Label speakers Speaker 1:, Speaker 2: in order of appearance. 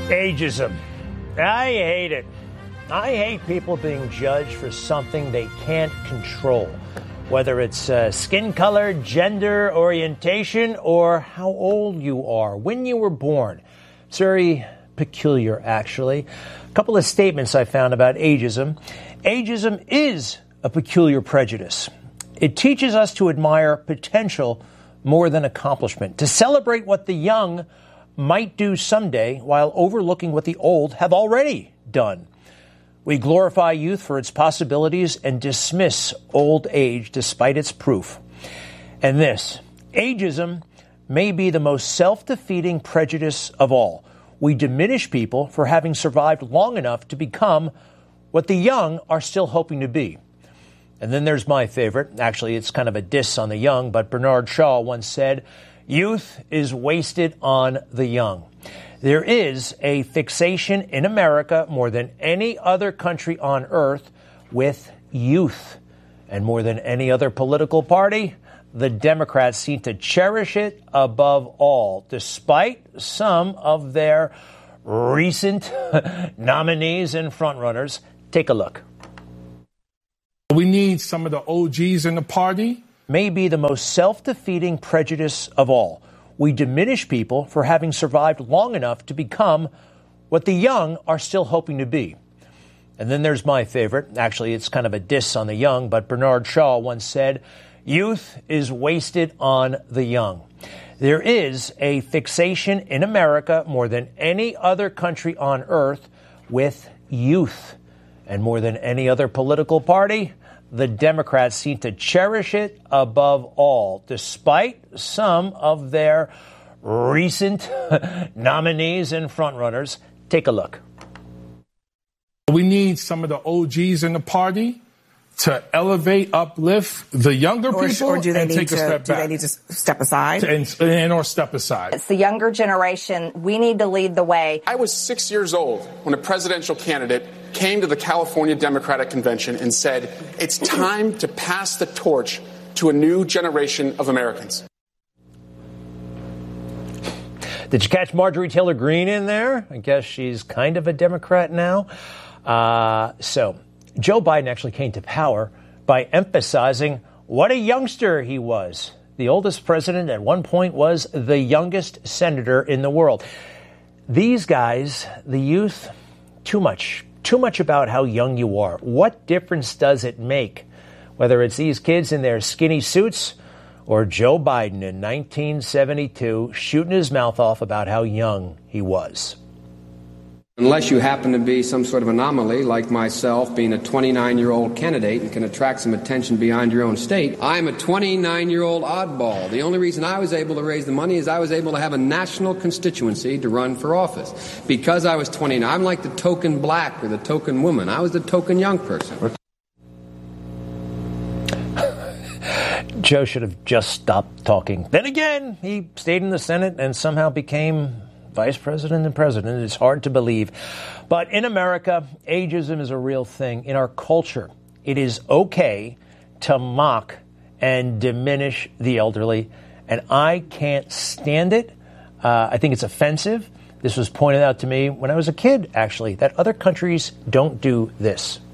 Speaker 1: Ageism. I hate it. I hate people being judged for something they can't control, whether it's skin color, gender, orientation, or how old you are, when you were born. It's very peculiar, actually. A couple of statements I found about ageism. Ageism is a peculiar prejudice. It teaches us to admire potential more than accomplishment, to celebrate what the young might do someday while overlooking what the old have already done. We glorify youth for its possibilities and dismiss old age despite its proof. And this, ageism may be the most self-defeating prejudice of all. We diminish people for having survived long enough to become what the young are still hoping to be. And then there's my favorite. Actually, it's kind of a diss on the young, but Bernard Shaw once said, "Youth is wasted on the young." There is a fixation in America more than any other country on earth with youth. And more than any other political party, the Democrats seem to cherish it above all, despite some of their recent nominees and frontrunners. Take a look.
Speaker 2: We need some of the OGs in the party.
Speaker 1: May be the most self-defeating prejudice of all. We diminish people for having survived long enough to become what the young are still hoping to be. And then there's my favorite. Actually, it's kind of a diss on the young, but Bernard Shaw once said, "Youth is wasted on the young." There is a fixation in America more than any other country on earth with youth. And more than any other political party, the Democrats seem to cherish it above all, despite some of their recent nominees and frontrunners. Take a look.
Speaker 2: We need some of the OGs in the party to elevate, uplift the younger people,
Speaker 3: or do they
Speaker 2: and
Speaker 3: need
Speaker 2: take a step back.
Speaker 3: Do they need to step aside?
Speaker 2: Or step aside.
Speaker 4: It's the younger generation. We need to lead the way.
Speaker 5: I was 6 years old when a presidential candidate came to the California Democratic Convention and said, "It's time to pass the torch to a new generation of Americans."
Speaker 1: Did you catch Marjorie Taylor Greene in there? I guess she's kind of a Democrat now. So Joe Biden actually came to power by emphasizing what a youngster he was. The oldest president at one point was the youngest senator in the world. These guys, the youth, too much about how young you are. What difference does it make? Whether it's these kids in their skinny suits or Joe Biden in 1972 shooting his mouth off about how young he was.
Speaker 6: Unless you happen to be some sort of anomaly like myself, being a 29-year-old candidate and can attract some attention beyond your own state, I'm a 29-year-old oddball. The only reason I was able to raise the money is I was able to have a national constituency to run for office. Because I was 29, I'm like the token black or the token woman. I was the token young person.
Speaker 1: Joe should have just stopped talking. Then again, he stayed in the Senate and somehow became vice president and president. It's hard to believe. But in America, ageism is a real thing. In our culture, it is okay to mock and diminish the elderly. And I can't stand it. I think it's offensive. This was pointed out to me when I was a kid, actually, that other countries don't do this.